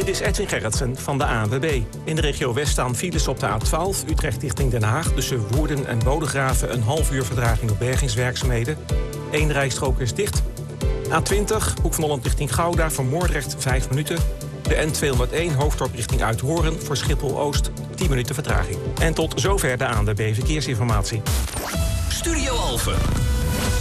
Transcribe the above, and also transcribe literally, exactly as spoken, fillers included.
Dit is Edwin Gerritsen van de A N W B. In de regio West staan files op de A twaalf, Utrecht richting Den Haag. Tussen Woerden en Bodegraven een half uur vertraging door bergingswerkzaamheden. Eén rijstrook is dicht. A twintig, Hoek van Holland richting Gouda, voor Moordrecht vijf minuten. De N tweehonderdéén, Hoofddorp richting Uithoorn, voor Schiphol-Oost tien minuten vertraging. En tot zover de A N W B Verkeersinformatie. Studio Alphen.